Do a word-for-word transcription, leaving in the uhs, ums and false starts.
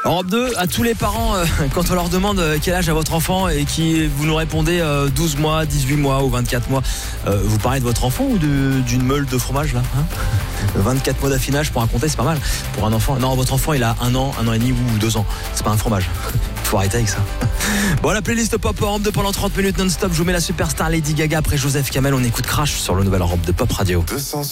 Europe deux, à tous les parents, euh, quand on leur demande euh, quel âge a votre enfant et qui vous nous répondez euh, douze mois, dix-huit mois ou vingt-quatre mois, euh, vous parlez de votre enfant ou de, d'une meule de fromage là, hein vingt-quatre mois d'affinage pour un comté, c'est pas mal pour un enfant. Non, votre enfant il a un an, un an et demi ou deux ans. C'est pas un fromage. Faut arrêter avec ça. Bon, la playlist Pop Europe deux pendant trente minutes non-stop. Je vous mets la superstar Lady Gaga après Joseph Kamel. On écoute Crash sur le nouvel Europe deux Pop Radio.